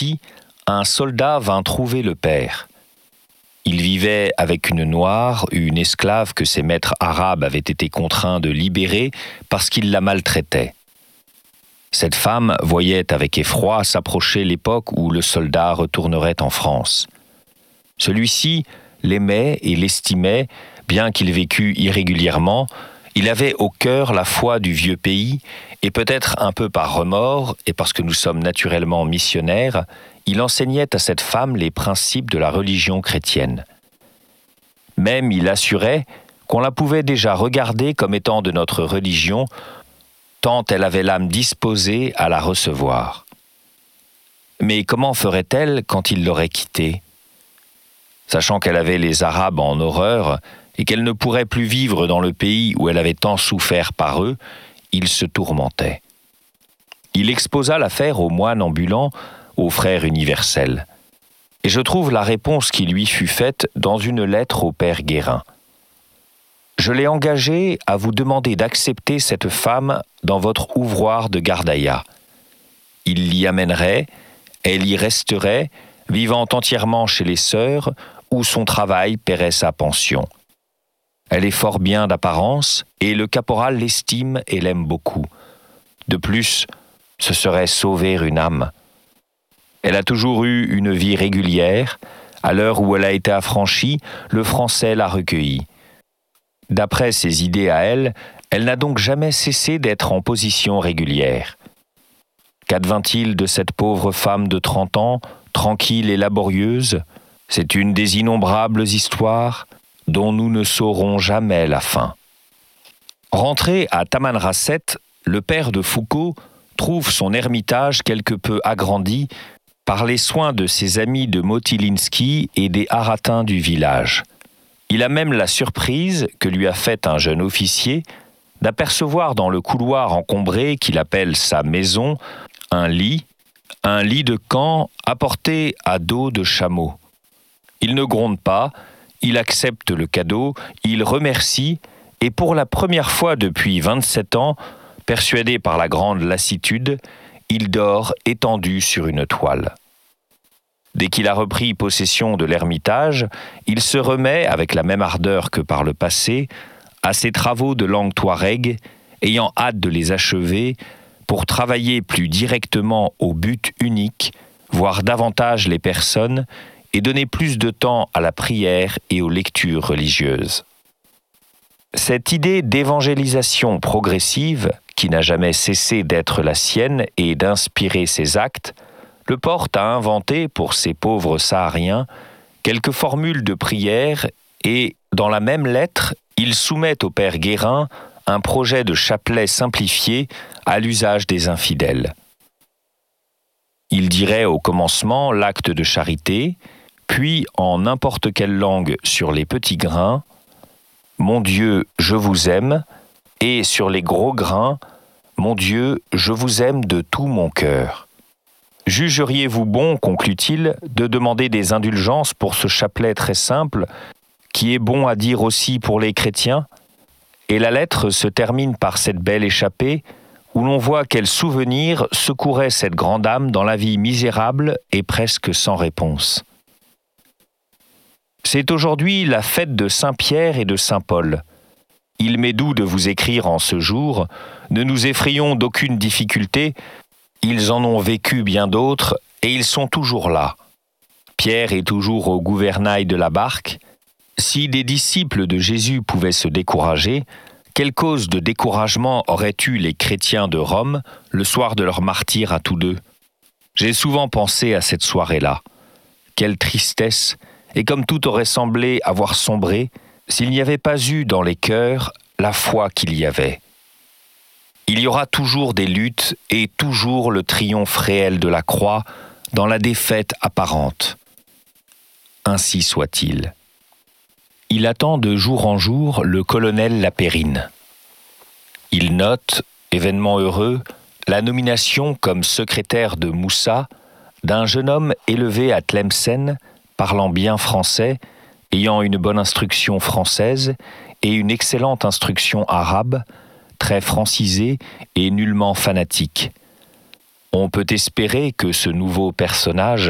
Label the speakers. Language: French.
Speaker 1: celui-ci, un soldat vint trouver le père. Il vivait avec une noire, une esclave que ses maîtres arabes avaient été contraints de libérer parce qu'il la maltraitait. Cette femme voyait avec effroi s'approcher l'époque où le soldat retournerait en France. Celui-ci l'aimait et l'estimait, bien qu'il vécût irrégulièrement. Il avait au cœur la foi du vieux pays, et peut-être un peu par remords, et parce que nous sommes naturellement missionnaires, il enseignait à cette femme les principes de la religion chrétienne. Même il assurait qu'on la pouvait déjà regarder comme étant de notre religion, tant elle avait l'âme disposée à la recevoir. Mais comment ferait-elle quand il l'aurait quittée ? Sachant qu'elle avait les Arabes en horreur, et qu'elle ne pourrait plus vivre dans le pays où elle avait tant souffert par eux, il se tourmentait. Il exposa l'affaire aux moines ambulants, aux frères universels. Et je trouve la réponse qui lui fut faite dans une lettre au père Guérin. « Je l'ai engagé à vous demander d'accepter cette femme dans votre ouvroir de Gardaïa. Il l'y amènerait, elle y resterait, vivant entièrement chez les sœurs, où son travail paierait sa pension. Elle est fort bien d'apparence, et le caporal l'estime et l'aime beaucoup. De plus, ce serait sauver une âme. Elle a toujours eu une vie régulière. À l'heure où elle a été affranchie, le français l'a recueillie. D'après ses idées à elle, elle n'a donc jamais cessé d'être en position régulière. Qu'advint-il de cette pauvre femme de 30 ans, tranquille et laborieuse ? C'est une des innombrables histoires dont nous ne saurons jamais la fin. » Rentré à Tamanrasset, le père de Foucault trouve son ermitage quelque peu agrandi par les soins de ses amis de Motilinski et des haratins du village. Il a même la surprise que lui a faite un jeune officier d'apercevoir dans le couloir encombré qu'il appelle sa maison un lit de camp apporté à dos de chameau. Il ne gronde pas, il accepte le cadeau, il remercie, et pour la première fois depuis 27 ans, persuadé par la grande lassitude, il dort étendu sur une toile. Dès qu'il a repris possession de l'ermitage, il se remet, avec la même ardeur que par le passé, à ses travaux de langue touareg, ayant hâte de les achever pour travailler plus directement au but unique, voir davantage les personnes et donner plus de temps à la prière et aux lectures religieuses. Cette idée d'évangélisation progressive, qui n'a jamais cessé d'être la sienne et d'inspirer ses actes, le porte à inventer pour ces pauvres Sahariens quelques formules de prière et, dans la même lettre, il soumet au père Guérin un projet de chapelet simplifié à l'usage des infidèles. Il dirait au commencement l'acte de charité, puis en n'importe quelle langue sur les petits grains, « Mon Dieu, je vous aime » et sur les gros grains, « Mon Dieu, je vous aime de tout mon cœur ». Jugeriez-vous bon, conclut-il, de demander des indulgences pour ce chapelet très simple, qui est bon à dire aussi pour les chrétiens ? Et la lettre se termine par cette belle échappée, où l'on voit quel souvenir secourait cette grande âme dans la vie misérable et presque sans réponse. C'est aujourd'hui la fête de Saint-Pierre et de Saint-Paul. Il m'est doux de vous écrire en ce jour, ne nous effrayons d'aucune difficulté, ils en ont vécu bien d'autres et ils sont toujours là. Pierre est toujours au gouvernail de la barque. Si des disciples de Jésus pouvaient se décourager, quelle cause de découragement auraient eu les chrétiens de Rome le soir de leur martyre à tous deux ? J'ai souvent pensé à cette soirée-là. Quelle tristesse, et comme tout aurait semblé avoir sombré, s'il n'y avait pas eu dans les cœurs la foi qu'il y avait. Il y aura toujours des luttes et toujours le triomphe réel de la croix dans la défaite apparente. Ainsi soit-il. Il attend de jour en jour le colonel Lapérine. Il note, événement heureux, la nomination comme secrétaire de Moussa d'un jeune homme élevé à Tlemcen, parlant bien français, ayant une bonne instruction française et une excellente instruction arabe, très francisé et nullement fanatique. On peut espérer que ce nouveau personnage